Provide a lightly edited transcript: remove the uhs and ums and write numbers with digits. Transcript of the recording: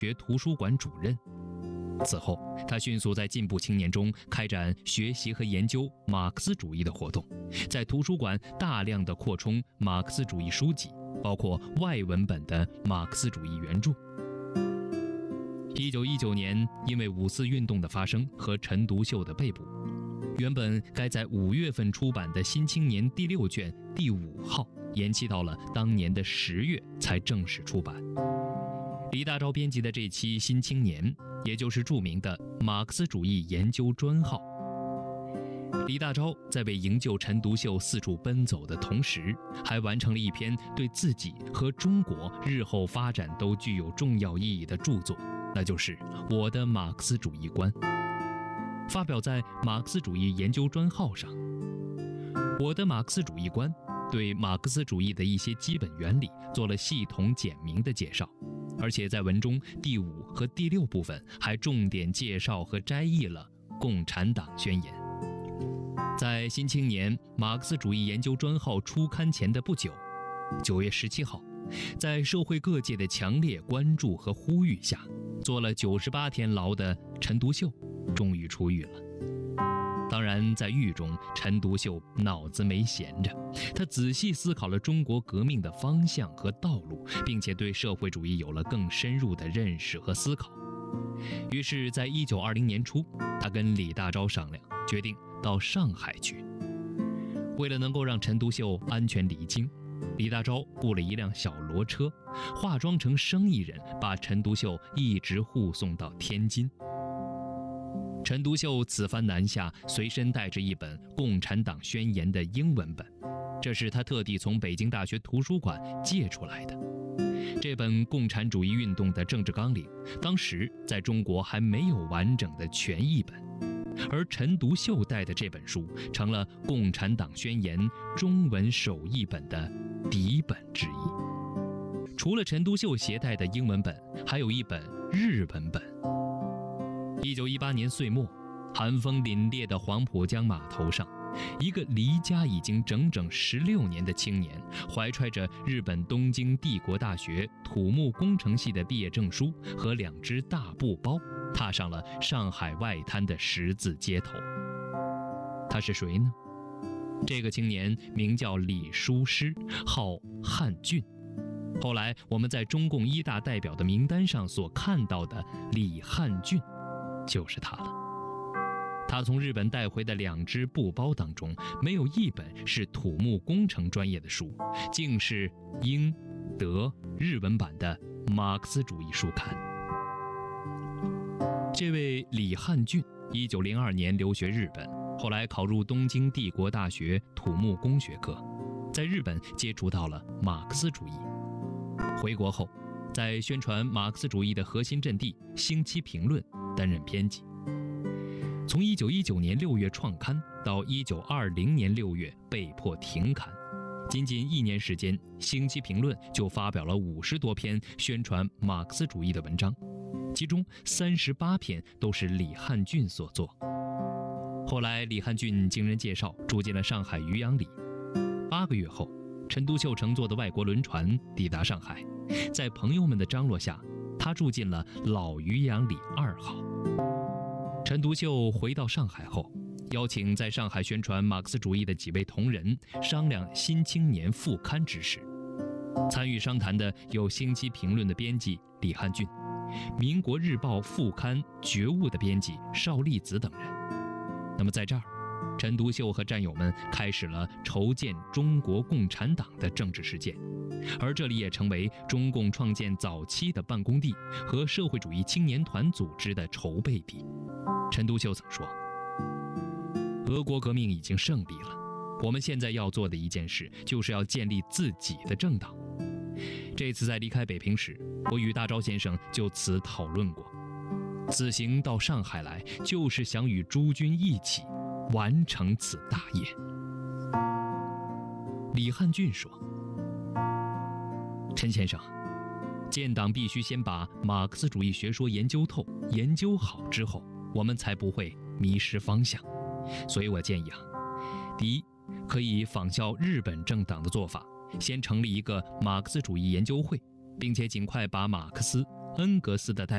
学图书馆主任。此后，他迅速在进步青年中开展学习和研究马克思主义的活动，在图书馆大量的扩充马克思主义书籍，包括外文本的马克思主义原著。1919年，因为五四运动的发生和陈独秀的被捕，原本该在5月份出版的《新青年》第6卷第5号延期到了当年的10月才正式出版。李大钊编辑的这期《新青年》，也就是著名的马克思主义研究专号。李大钊在为营救陈独秀四处奔走的同时，还完成了一篇对自己和中国日后发展都具有重要意义的著作，那就是《我的马克思主义观》，发表在马克思主义研究专号上。我的马克思主义观对马克思主义的一些基本原理做了系统简明的介绍，而且在文中第5和第6部分还重点介绍和摘译了共产党宣言。在《新青年》马克思主义研究专号出刊前的不久，9月17号，在社会各界的强烈关注和呼吁下，坐了98天牢的陈独秀终于出狱了。当然，在狱中，陈独秀脑子没闲着，他仔细思考了中国革命的方向和道路，并且对社会主义有了更深入的认识和思考。于是，在1920年初，他跟李大钊商量，决定到上海去。为了能够让陈独秀安全离京，李大钊雇了一辆小骡车，化妆成生意人，把陈独秀一直护送到天津。陈独秀此番南下，随身带着一本《共产党宣言》的英文本，这是他特地从北京大学图书馆借出来的。这本共产主义运动的政治纲领，当时在中国还没有完整的全译本，而陈独秀带的这本书成了《共产党宣言》中文首译本的底本之一。除了陈独秀携带的英文本，还有一本日文本。1918年岁末，寒风凛冽的黄浦江码头上，一个离家已经整整16年的青年，怀揣着日本东京帝国大学土木工程系的毕业证书和2只大布包，踏上了上海外滩的十字街头。他是谁呢？这个青年名叫李书师，号汉俊。后来我们在中共1大代表的名单上所看到的李汉俊，就是他了。他从日本带回的2只布包当中，没有一本是土木工程专业的书，竟是英、德、日文版的马克思主义书刊。这位李汉俊1902年留学日本，后来考入东京帝国大学土木工学科，在日本接触到了马克思主义。回国后，在宣传马克思主义的核心阵地《星期评论》担任编辑。从1919年6月创刊到1920年6月被迫停刊，仅仅1年时间，《星期评论》就发表了50多篇宣传马克思主义的文章，其中38篇都是李汉俊所作。后来，李汉俊经人介绍住进了上海渔阳里。8个月后，陈独秀乘坐的外国轮船抵达上海，在朋友们的张罗下，他住进了老渔阳里2号。陈独秀回到上海后，邀请在上海宣传马克思主义的几位同仁商量《新青年》复刊之事。参与商谈的有《星期评论》的编辑李汉俊，《民国日报》副刊《觉悟》的编辑邵力子等人。那么在这儿，陈独秀和战友们开始了筹建中国共产党的政治实践，而这里也成为中共创建早期的办公地和社会主义青年团组织的筹备地。陈独秀曾说，俄国革命已经胜利了，我们现在要做的一件事，就是要建立自己的政党。这次在离开北平时，我与大钊先生就此讨论过，此行到上海来，就是想与诸君一起完成此大业。李汉俊说，陈先生，建党必须先把马克思主义学说研究透、研究好之后，我们才不会迷失方向。所以我建议第一，可以仿效日本政党的做法，先成立一个马克思主义研究会，并且尽快把马克思、恩格斯的代